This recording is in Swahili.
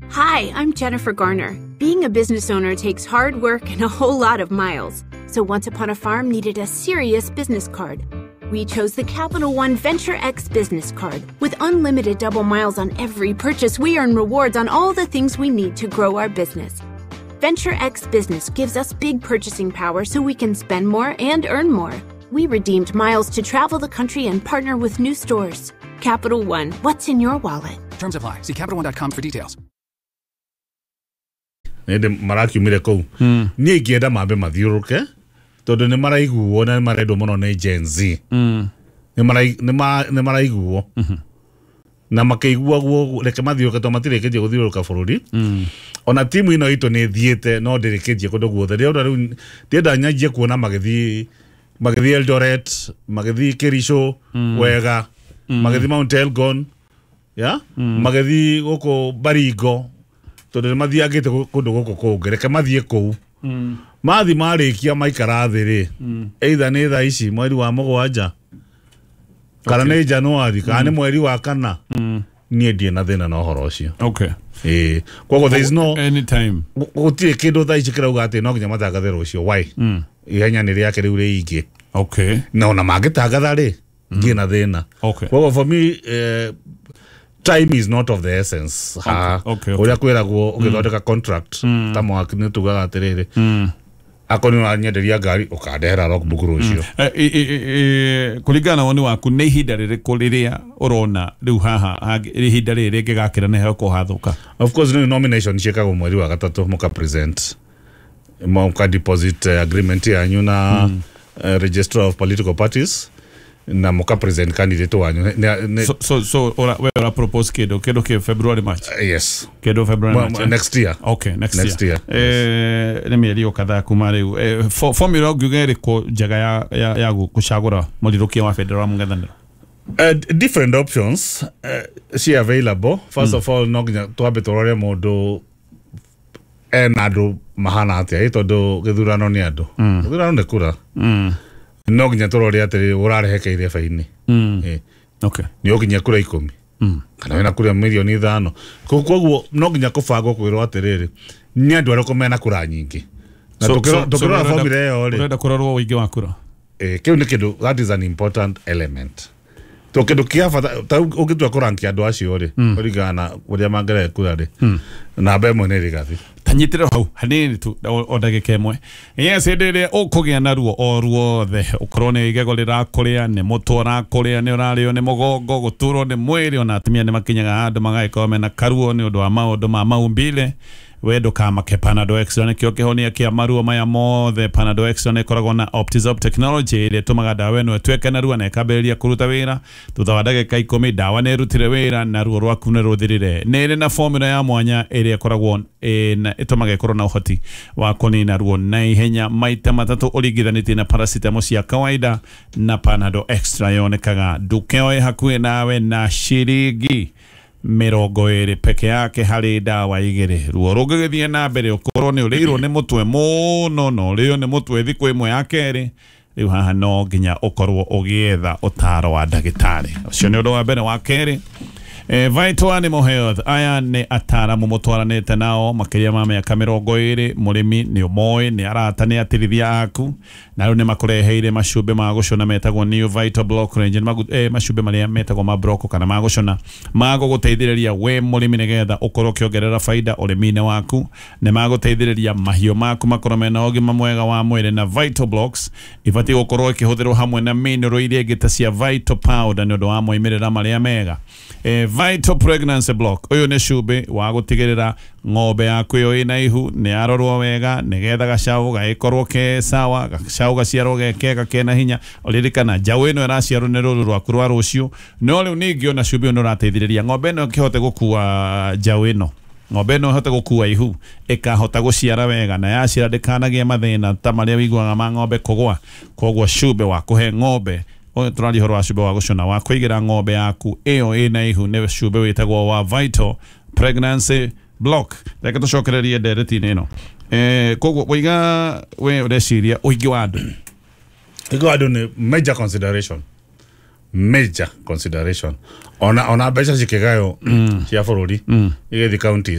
Hi, I'm Jennifer Garner. Being a business owner takes hard work and a whole lot of miles. So Once Upon a Farm needed a serious business card. We chose the Capital One Venture X business card. With unlimited double miles on every purchase, we earn rewards on all the things we need to grow our business. Venture X Business gives us big purchasing power so we can spend more and earn more. We redeemed miles to travel the country and partner with new stores. Capital One, what's in your wallet? Terms apply. See CapitalOne.com for details. Nede maraki mireko. Ni ikienda mabe mathiuruke. Todo ne maraiguo na maredo mono ne Gen Z. Ne maraiguo. Na makeigua guo reke mathiuruke to matirekeje guthiuruka bururi. Ona timu ino ito ne thiete no ndirekeje kundu guothe. Ndienda nyajie kuona magethi Eldoret, magethi Kerisho, Wega, magethi Mount Elgon. Ya? Magethi goko Baringo. Todo mathiagite kundu goko kungi reke mathie kou. Mathi marikia maikara thiri. Either ni tha ici mweri wa mugwanja. Kana ni January, kana ni mweri wa kana. Nie ndie na thina no horo ucio. Okay. Kogo there is no anytime. Gutie kindu tha ici kirauga ati no nginya matangathe rucio. Why? Ihenya ni riake riu ri ingi. Okay. No na magitangatha ri ngie na thina. Okay. Kogo for me time is not of the essence. Okay. Oria kwiragwo ugithondeka contract tamo akini tugaga atiriri. Akoni wa nyenderia ngari ukandehera logbook rucio. Kuligana woni waku ne ihinda ririku riria urona riu haha ihinda riri ngigakira ne heko hathuka. Of course no nomination chekagwo mweri wa gatatu muka present muka deposit agreement yanyu na Registrar of Political Parties na muka present candidate wanyu. So ora propose kedo ke February March. Yes. Kedo February March. Next year. Okay, next year. Nemi rio kadha kumare formula gugere ko jaga ya gushagura modirokia wa federal mungathaniro. Different options she available. First of all noginya twabe torore modo enado mahana atia itodo githurano ni ando. Githurano ne kura. No ginya torore atiri urarehekeire faini. Okay. Ni oginya kura 10. Kana wena kura milioni 5. Koguo no ginya kubango kwirwo atiriri. Ni andu ariko mena kura nyingi. Na tukira formula yo ri. Urenda kurorwo wingi wa kura. Kiu ni kindu that is an important element. To kindu kia fata ugitua kurankia andu acio ri. Origana uria mangere kura ri. Na be mone ri gathi. Tanyitire hau hanini tu odagike mwe. Yes edere okugia na ruo oruothe ukorone igego rirakuria ne mutu arakuria ne urario ne mugongo guturo ne mwiri ona atumia ne makinyaga andu magaikome na karuo ne undu wa maundu ma maumbile wendo kama ke Panadol Extra ne kio kihonia kia maruo maya mothe. Panadol Extra ne koragwo na Optizop technology ile tumaga dawa eno etweke na ruo na ekaberia kuruta wira thutha wa ndagika 10 dawa ne rutire wira na ruo rwaku ne ruthirire ne na formula ya mwanya ile koragwo na itumaga ikorwo na uhoti wa kunina ruo na ihenya maita matatu urigithanĩtie na paracetamol cia kawaida na Panadol Extra yonekaga ndukeoe hakuhĩ nawe na ciringi 20 peke yake hari dawa igere. Ruo rugithie na mbere ukorwo ni urirwo ni mutwe muno no rio ni mutwe thiku imwe ya keri riu haha no nginya ukorwo ugietha utaro wa ndagitari. Ucio ni undu wa mbere. Wa keri Vital Animal Health aya ni ataramu mutwaranite nao makiria ma miaka 20 murimi ni umoi ni arata ni atirithia aku na riu ni makureheire macumbi ma gucona metagwo New Vital Block Range macumbi maria metagwo ma block kana ma gucona mago guteithiriria we murimi nigetha ukorwo kiongerera faida urimine waku ne mago guteithiriria mahio maku makorwo mena ogima mwega wa mwiri na Vital Blocks ibati gukorwo ikihũthĩrwo hamwe na mineral iria ingĩ cia Vital Powder ni undu wa moimirĩra maria mega. Vital Pregnancy Block uyu ni cumbi wa gutigirira ng'ombe yaku yo ina ihu ni arorwo wega nigetha gacaũ gaikorwo ke sawa gacaũ gaciarwo gekega kena hinya uririkana njaũ ino iraciarwo ni rũru rwaku rwa rũciũ no riu ningi ona cumbi no rateithiriria ng'ombe ino kihote gukua njaũ ino ng'ombe ino hote gukua ihu ikahota guciara wega na yaciara ndikanagie mathina ta maria wiguaga ma ng'ombe kugwa koguo cumbi wa kuhe ng'ombe turari horo wa cumbi wa gucona wa kuigira ng'ombe yaku iyo ina ihu ne cumbi witagwo wa Vital Pregnancy Block. Reke tucokererie ndereti-inĩ ĩno koguo wiga we ureciria uingi wa andu ni major consideration ona mbeca cikigayo cia bururi igethi county